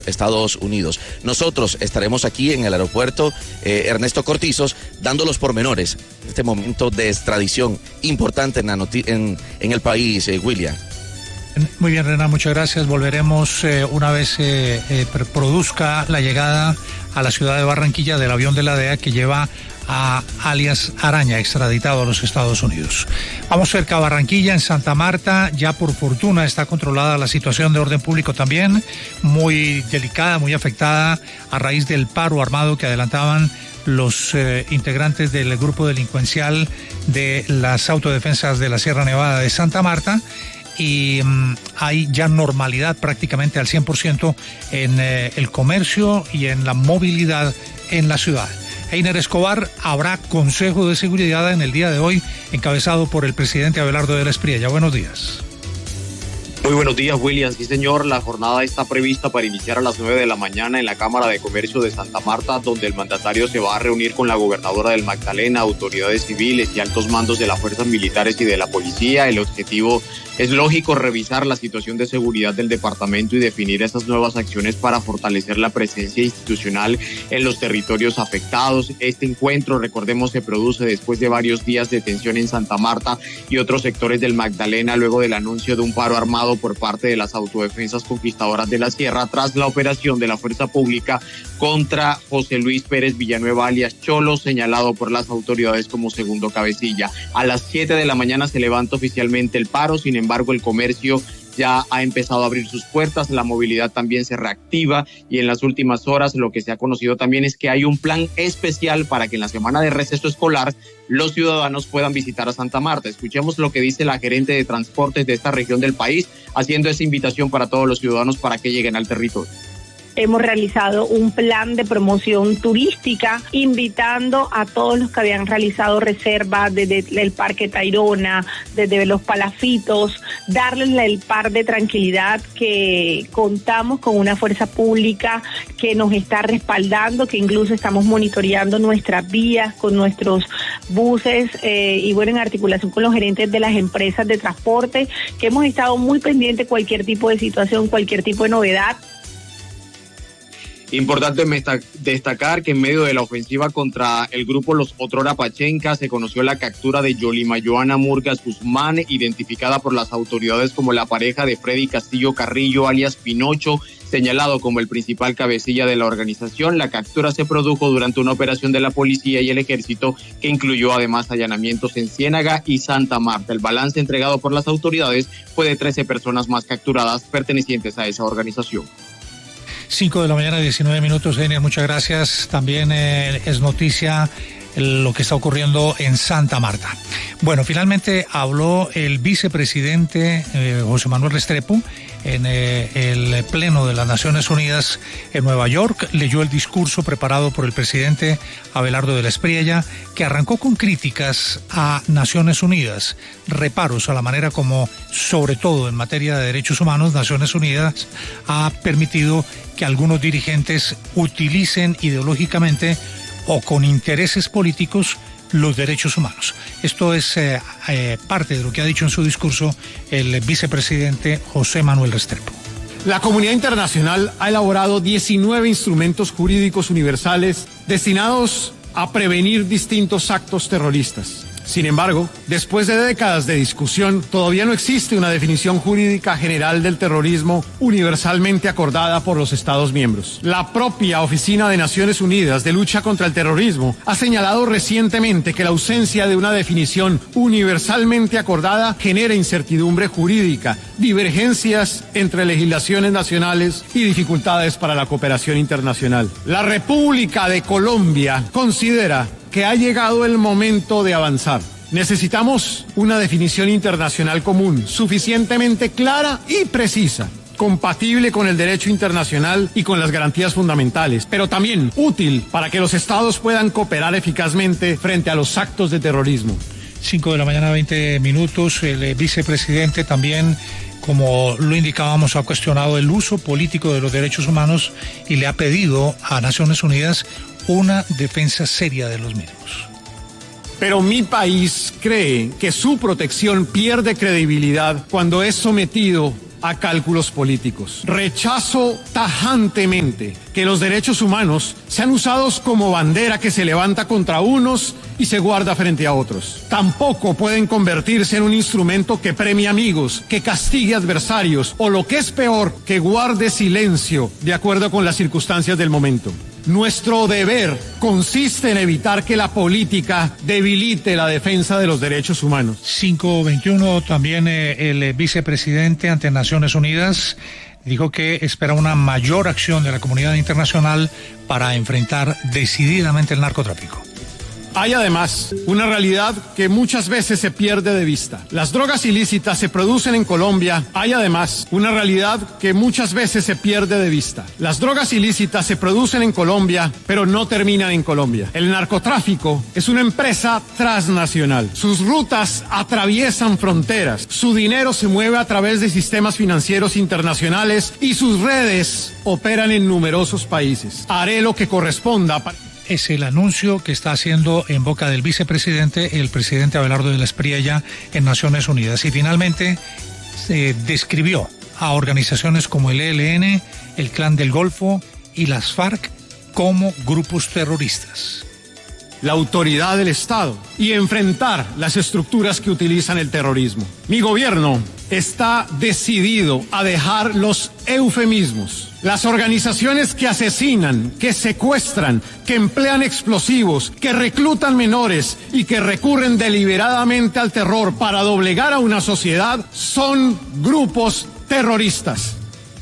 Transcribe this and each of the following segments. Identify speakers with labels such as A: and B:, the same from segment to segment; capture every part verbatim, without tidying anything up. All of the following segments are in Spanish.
A: Estados Unidos. Nosotros estaremos aquí en el aeropuerto eh, Ernesto Cortizos dando los pormenores de este momento de extradición importante en, la noti- en, en el país, eh, William.
B: Muy bien, Renan, muchas gracias. Volveremos eh, una vez eh, eh, produzca la llegada a la ciudad de Barranquilla del avión de la D E A que lleva a alias Araña, extraditado a los Estados Unidos. Vamos cerca a Barranquilla, en Santa Marta. Ya por fortuna está controlada la situación de orden público también, muy delicada, muy afectada a raíz del paro armado que adelantaban los eh, integrantes del grupo delincuencial de las autodefensas de la Sierra Nevada de Santa Marta. Y um, hay ya normalidad prácticamente al cien por ciento en eh, el comercio y en la movilidad en la ciudad. Einer Escobar, habrá Consejo de Seguridad en el día de hoy, encabezado por el presidente Abelardo de la Espriella. Buenos días.
C: Muy buenos días, William. Sí, señor, la jornada está prevista para iniciar a las nueve de la mañana en la Cámara de Comercio de Santa Marta, donde el mandatario se va a reunir con la gobernadora del Magdalena, autoridades civiles y altos mandos de las fuerzas militares y de la policía. El objetivo es lógico, revisar la situación de seguridad del departamento y definir esas nuevas acciones para fortalecer la presencia institucional en los territorios afectados. Este encuentro, recordemos, se produce después de varios días de tensión en Santa Marta y otros sectores del Magdalena, luego del anuncio de un paro armado por parte de las autodefensas conquistadoras de la Sierra tras la operación de la fuerza pública contra José Luis Pérez Villanueva alias Cholo, señalado por las autoridades como segundo cabecilla. A las siete de la mañana se levanta oficialmente el paro, sin embargo el comercio ya ha empezado a abrir sus puertas, la movilidad también se reactiva y en las últimas horas lo que se ha conocido también es que hay un plan especial para que en la semana de receso escolar los ciudadanos puedan visitar a Santa Marta. Escuchemos lo que dice la gerente de transportes de esta región del país, haciendo esa invitación para todos los ciudadanos para que lleguen al territorio.
D: Hemos realizado un plan de promoción turística, invitando a todos los que habían realizado reservas desde el Parque Tayrona, desde los Palafitos, darles el par de tranquilidad que contamos con una fuerza pública que nos está respaldando, que incluso estamos monitoreando nuestras vías con nuestros buses eh, y bueno, en articulación con los gerentes de las empresas de transporte, que hemos estado muy pendientes de cualquier tipo de situación, cualquier tipo de novedad.
C: Importante destacar que en medio de la ofensiva contra el grupo Los Otrora Pachenca se conoció la captura de Yolima Joana Murgas Guzmán, identificada por las autoridades como la pareja de Freddy Castillo Carrillo, alias Pinocho, señalado como el principal cabecilla de la organización. La captura se produjo durante una operación de la policía y el ejército que incluyó además allanamientos en Ciénaga y Santa Marta. El balance entregado por las autoridades fue de trece personas más capturadas pertenecientes a esa organización.
B: cinco de la mañana, diecinueve minutos, Einer, muchas gracias. También eh, es noticia lo que está ocurriendo en Santa Marta. Bueno, finalmente habló el vicepresidente eh, José Manuel Restrepo en eh, el Pleno de las Naciones Unidas en Nueva York. Leyó el discurso preparado por el presidente Abelardo de la Espriella, que arrancó con críticas a Naciones Unidas, reparos a la manera como, sobre todo en materia de derechos humanos, Naciones Unidas ha permitido que algunos dirigentes utilicen ideológicamente o con intereses políticos los derechos humanos. Esto es eh, eh, parte de lo que ha dicho en su discurso el vicepresidente José Manuel Restrepo.
E: La comunidad internacional ha elaborado diecinueve instrumentos jurídicos universales destinados a prevenir distintos actos terroristas. Sin embargo, después de décadas de discusión, todavía no existe una definición jurídica general del terrorismo universalmente acordada por los Estados miembros. La propia Oficina de Naciones Unidas de Lucha contra el Terrorismo ha señalado recientemente que la ausencia de una definición universalmente acordada genera incertidumbre jurídica, divergencias entre legislaciones nacionales y dificultades para la cooperación internacional. La República de Colombia considera que ha llegado el momento de avanzar. Necesitamos una definición internacional común, suficientemente clara y precisa, compatible con el derecho internacional y con las garantías fundamentales, pero también útil para que los estados puedan cooperar eficazmente frente a los actos de terrorismo.
B: cinco de la mañana, veinte minutos. El vicepresidente también, como lo indicábamos, ha cuestionado el uso político de los derechos humanos y le ha pedido a Naciones Unidas una defensa seria de los mismos.
E: Pero mi país cree que su protección pierde credibilidad cuando es sometido a cálculos políticos. Rechazo tajantemente que los derechos humanos sean usados como bandera que se levanta contra unos y se guarda frente a otros. Tampoco pueden convertirse en un instrumento que premie amigos, que castigue adversarios o, lo que es peor, que guarde silencio de acuerdo con las circunstancias del momento. Nuestro deber consiste en evitar que la política debilite la defensa de los derechos humanos.
B: cinco veintiuno, también eh, el vicepresidente ante Naciones Unidas dijo que espera una mayor acción de la comunidad internacional para enfrentar decididamente el narcotráfico.
E: Hay además una realidad que muchas veces se pierde de vista. Las drogas ilícitas se producen en Colombia. Hay además una realidad que muchas veces se pierde de vista. Las drogas ilícitas se producen en Colombia, pero no terminan en Colombia. El narcotráfico es una empresa transnacional. Sus rutas atraviesan fronteras. Su dinero se mueve a través de sistemas financieros internacionales y sus redes operan en numerosos países. Haré lo que corresponda para...
B: Es el anuncio que está haciendo en boca del vicepresidente el presidente Abelardo de la Espriella en Naciones Unidas. Y finalmente se describió a organizaciones como el E L N, el Clan del Golfo y las FARC como grupos terroristas.
E: La autoridad del Estado y enfrentar las estructuras que utilizan el terrorismo. Mi gobierno está decidido a dejar los eufemismos. Las organizaciones que asesinan, que secuestran, que emplean explosivos, que reclutan menores y que recurren deliberadamente al terror para doblegar a una sociedad son grupos terroristas.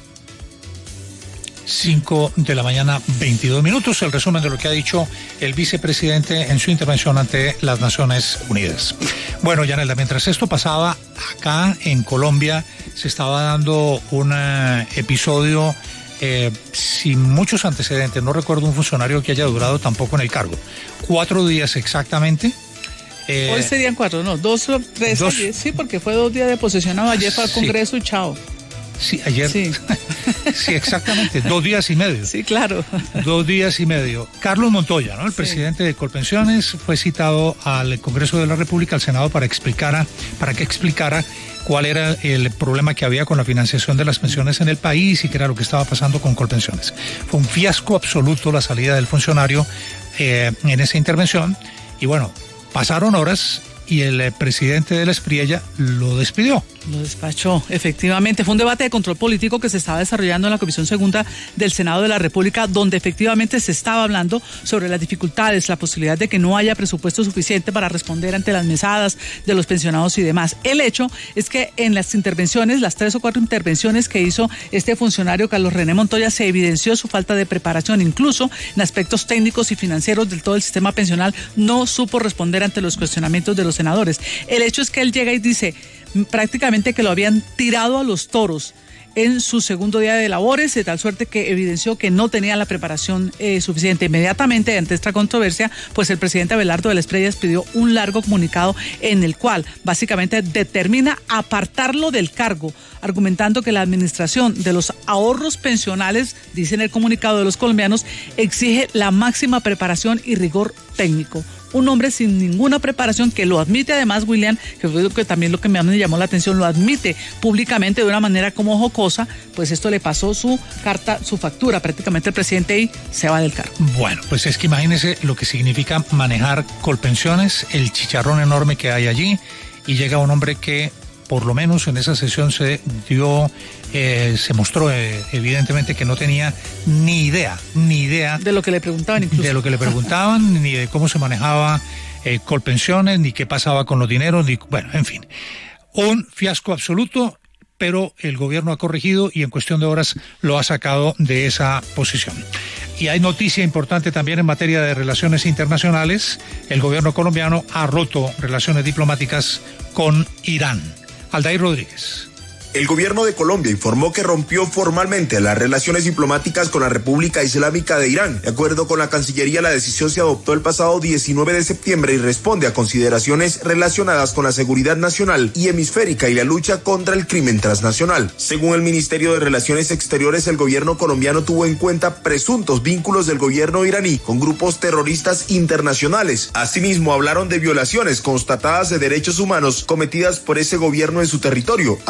B: cinco de la mañana, veintidós minutos, el resumen de lo que ha dicho el vicepresidente en su intervención ante las Naciones Unidas. Bueno, Yanelda, mientras esto pasaba, acá en Colombia se estaba dando un episodio eh, sin muchos antecedentes. No recuerdo un funcionario que haya durado tampoco en el cargo. Cuatro días exactamente.
F: Eh, Hoy serían cuatro, no, dos o tres. Dos, sí, porque fue dos días de posesionado. Ayer fue al Congreso y chao.
B: Sí, ayer. Sí. Sí, exactamente. Dos días y medio.
F: Sí, claro.
B: Dos días y medio. Carlos Montoya, ¿no? El sí. presidente de Colpensiones, fue citado al Congreso de la República, al Senado, para explicara, para que explicara cuál era el problema que había con la financiación de las pensiones en el país y qué era lo que estaba pasando con Colpensiones. Fue un fiasco absoluto la salida del funcionario eh, en esa intervención. Y bueno, pasaron horas y el presidente de la Espriella lo despidió.
F: Lo despachó, efectivamente. Fue un debate de control político que se estaba desarrollando en la Comisión Segunda del Senado de la República, donde efectivamente se estaba hablando sobre las dificultades, la posibilidad de que no haya presupuesto suficiente para responder ante las mesadas de los pensionados y demás. El hecho es que en las intervenciones, las tres o cuatro intervenciones que hizo este funcionario Carlos René Montoya, se evidenció su falta de preparación, incluso en aspectos técnicos y financieros del todo el sistema pensional. No supo responder ante los cuestionamientos de los senadores. El hecho es que él llega y dice prácticamente que lo habían tirado a los toros en su segundo día de labores, de tal suerte que evidenció que no tenía la preparación eh, suficiente. Inmediatamente ante esta controversia, pues el presidente Abelardo de la Espriella pidió un largo comunicado en el cual básicamente determina apartarlo del cargo, argumentando que la administración de los ahorros pensionales, dice en el comunicado de los colombianos, exige la máxima preparación y rigor técnico. Un hombre sin ninguna preparación, que lo admite además, William, que fue lo que también lo que me llamó la atención, lo admite públicamente de una manera como jocosa, pues esto le pasó su carta, su factura prácticamente al presidente y se va del cargo.
B: Bueno, pues es que imagínese lo que significa manejar Colpensiones, el chicharrón enorme que hay allí, y llega un hombre que por lo menos en esa sesión se dio, eh, se mostró eh, evidentemente que no tenía ni idea, ni idea.
F: De lo que le preguntaban incluso.
B: De lo que le preguntaban, ni de cómo se manejaba eh, Colpensiones, ni qué pasaba con los dineros, ni, bueno, en fin. Un fiasco absoluto, pero el gobierno ha corregido y en cuestión de horas lo ha sacado de esa posición. Y hay noticia importante también en materia de relaciones internacionales. El gobierno colombiano ha roto relaciones diplomáticas con Irán. Aldair Rodríguez.
G: El gobierno de Colombia informó que rompió formalmente las relaciones diplomáticas con la República Islámica de Irán. De acuerdo con la Cancillería, la decisión se adoptó el pasado diecinueve de septiembre y responde a consideraciones relacionadas con la seguridad nacional y hemisférica y la lucha contra el crimen transnacional. Según el Ministerio de Relaciones Exteriores, el gobierno colombiano tuvo en cuenta presuntos vínculos del gobierno iraní con grupos terroristas internacionales. Asimismo, hablaron de violaciones constatadas de derechos humanos cometidas por ese gobierno en su territorio, así como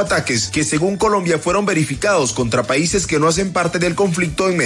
G: ataques que según Colombia fueron verificados contra países que no hacen parte del conflicto en Medio